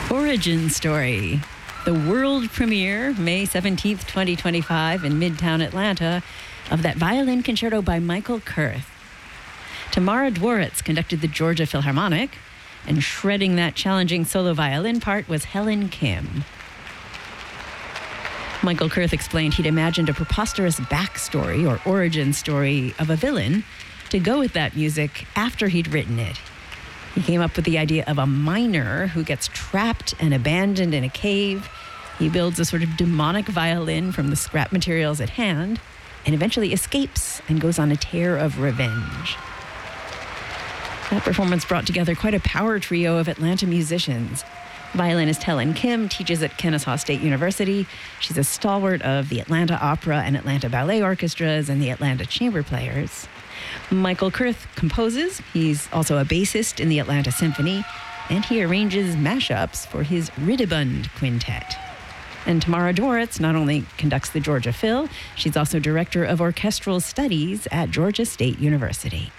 Origin Story. The world premiere, May 17th, 2025, in Midtown Atlanta, of that violin concerto by Michael Kurth. Tamara Dworitz conducted the Georgia Philharmonic, and shredding that challenging solo violin part was Helen Kim. Michael Kurth explained he'd imagined a preposterous backstory or origin story of a villain to go with that music after he'd written it. He came up with the idea of a miner who gets trapped and abandoned in a cave. He builds a sort of demonic violin from the scrap materials at hand and eventually escapes and goes on a tear of revenge. That performance brought together quite a power trio of Atlanta musicians. Violinist Helen Kim teaches at Kennesaw State University. She's a stalwart of the Atlanta Opera and Atlanta Ballet Orchestras and the Atlanta Chamber Players. Michael Kurth composes. He's also a bassist in the Atlanta Symphony, and he arranges mashups for his Ridibund Quintet. And Tamara Dworitz not only conducts the Georgia Phil, she's also director of orchestral studies at Georgia State University.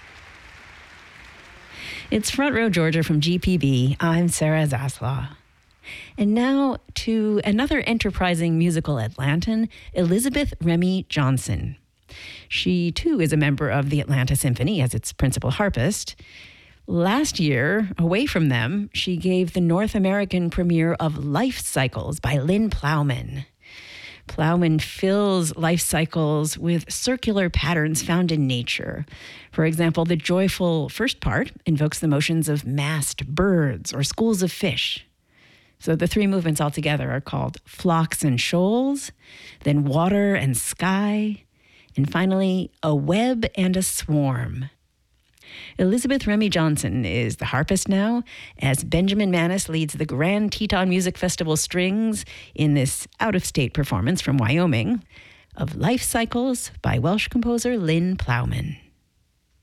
It's Front Row Georgia from GPB. I'm Sarah Zaslaw. And now to another enterprising musical Atlantan, Elizabeth Remy Johnson. She, too, is a member of the Atlanta Symphony as its principal harpist. Last year, away from them, she gave the North American premiere of Life Cycles by Lynn Plowman. Plowman fills life cycles with circular patterns found in nature. For example, the joyful first part invokes the motions of massed birds or schools of fish. So the three movements altogether are called Flocks and Shoals, then Water and Sky, and finally, A Web and a Swarm. Elizabeth Remy Johnson is the harpist now, as Benjamin Manis leads the Grand Teton Music Festival Strings in this out-of-state performance from Wyoming of Life Cycles by Welsh composer Lynn Plowman.